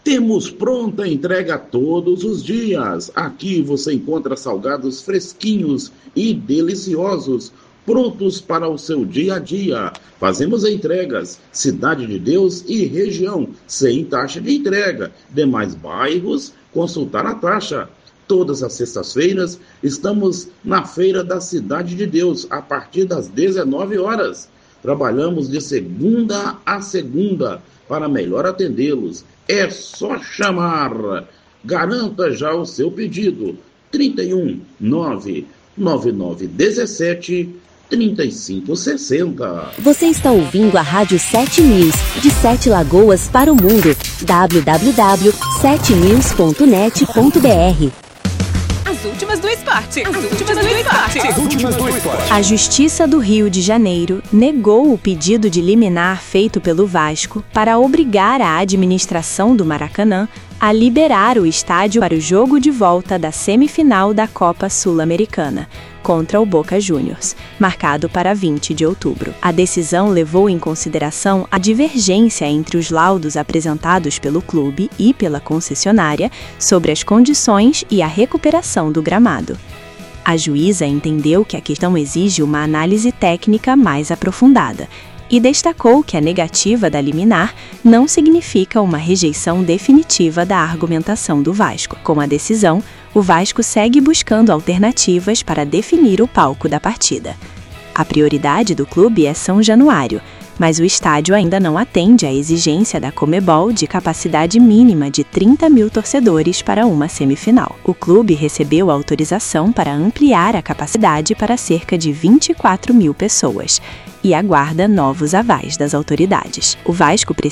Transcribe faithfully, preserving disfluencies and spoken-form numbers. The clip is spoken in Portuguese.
Temos pronta entrega todos os dias. Aqui você encontra salgados fresquinhos e deliciosos, prontos para o seu dia a dia. Fazemos entregas, Cidade de Deus e região, sem taxa de entrega. Demais bairros, consultar a taxa. Todas as sextas-feiras estamos na Feira da Cidade de Deus, a partir das dezenove horas. Trabalhamos de segunda a segunda para melhor atendê-los. É só chamar. Garanta já o seu pedido. trinta e um, nove nove nove um sete, trinta e cinco sessenta. Você está ouvindo a Rádio sete News, de Sete Lagoas para o mundo. w w w ponto sete news ponto net ponto b r. As últimas do esporte. As últimas do esporte. As últimas do esporte. A Justiça do Rio de Janeiro negou o pedido de liminar feito pelo Vasco para obrigar a administração do Maracanã a liberar o estádio para o jogo de volta da semifinal da Copa Sul-Americana contra o Boca Juniors, marcado para vinte de outubro. A decisão levou em consideração a divergência entre os laudos apresentados pelo clube e pela concessionária sobre as condições e a recuperação do gramado. A juíza entendeu que a questão exige uma análise técnica mais aprofundada e destacou que a negativa da liminar não significa uma rejeição definitiva da argumentação do Vasco. Com a decisão, o Vasco segue buscando alternativas para definir o palco da partida. A prioridade do clube é São Januário, mas o estádio ainda não atende à exigência da Conmebol de capacidade mínima de trinta mil torcedores para uma semifinal. O clube recebeu autorização para ampliar a capacidade para cerca de vinte e quatro mil pessoas e aguarda novos avais das autoridades. O Vasco